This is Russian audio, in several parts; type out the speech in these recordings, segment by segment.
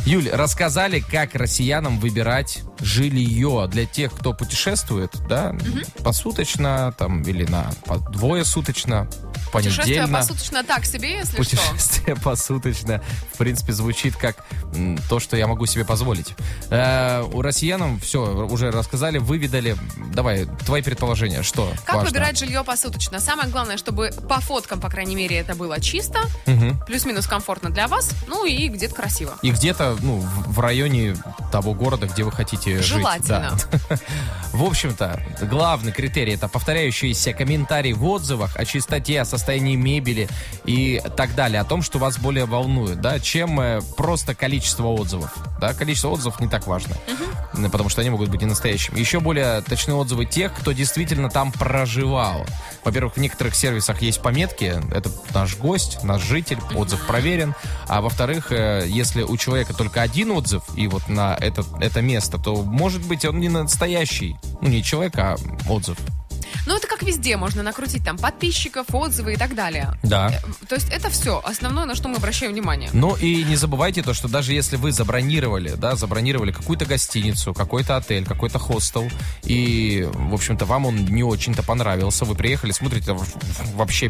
Юль, рассказали, как россиянам выбирать жилье для тех, кто путешествует, да, посуточно, там, или на двоесуточно, Путешествие понедельно. посуточно так себе, если Путешествие посуточно, в принципе, звучит как то, что я могу себе позволить. У россиянам все, уже рассказали, выведали. Давай, твои предположения, что Как важно? выбирать жилье посуточно? Самое главное, чтобы по фоткам, по крайней мере, это было чисто, плюс-минус комфортно для вас, ну и где-то красиво. И где-то, ну, в районе того города, где вы хотите Желательно. жить. Да. В общем-то, главный критерий — это повторяющиеся комментарии в отзывах о чистоте, о состоянии мебели и так далее, о том, что вас более волнует, да, чем просто количество отзывов. Да, количество отзывов не так важно, потому что они могут быть не настоящими. Еще более точные отзывы тех, кто действительно там проживал. Во-первых, в некоторых сервисах есть пометки: это наш гость, наш житель, отзыв проверен. А во-вторых, если у человека только один отзыв и вот на это место, то, может быть, он не настоящий. Ну, не человек, а отзыв. Ну, это как везде, можно накрутить там подписчиков, отзывы и так далее. Да. То есть это все основное, на что мы обращаем внимание. Ну и не забывайте то, что даже если вы забронировали какую-то гостиницу, какой-то отель, какой-то хостел, и, в общем-то, вам он не очень-то понравился, вы приехали, смотрите, вообще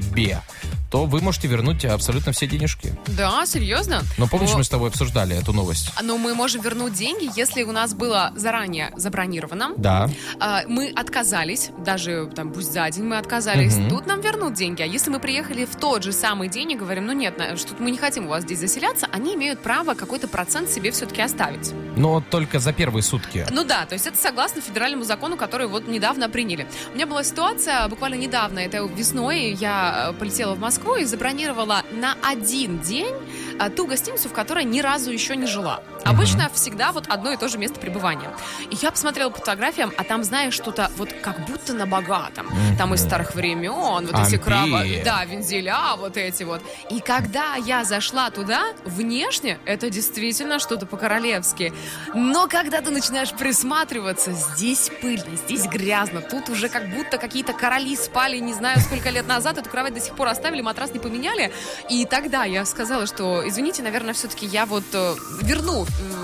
то вы можете вернуть абсолютно все денежки. Да, серьезно? Но помнишь, мы с тобой обсуждали эту новость? Но мы можем вернуть деньги, если у нас было заранее забронировано. Да. Мы отказались, даже там пусть за день мы отказались, тут нам вернут деньги. А если мы приехали в тот же самый день и говорим, ну нет, что мы не хотим у вас здесь заселяться, они имеют право какой-то процент себе все-таки оставить. Но только за первые сутки. Ну да, то есть это согласно федеральному закону, который вот недавно приняли. У меня была ситуация буквально недавно, это весной, я полетела в Москву и забронировала на один день ту гостиницу, в которой ни разу еще не жила. Обычно всегда вот одно и то же место пребывания. И я посмотрела по фотографиям, а там, знаешь, что-то вот как будто на богатом. Там из старых времен, вот эти крабы, да, вензеля, вот эти вот. И когда я зашла туда, внешне это действительно что-то по-королевски. Но когда ты начинаешь присматриваться, здесь пыльно, здесь грязно, тут уже как будто какие-то короли спали, не знаю, сколько лет назад, эту кровать до сих пор оставили, матрас не поменяли. И тогда я сказала, что, извините, наверное, все-таки я вот верну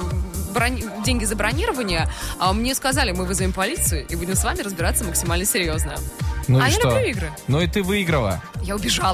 деньги за бронирование. А мне сказали, мы вызовем полицию и будем с вами разбираться максимально серьезно. Ну и я что? люблю игры. Ну и ты выиграла. Я убежала.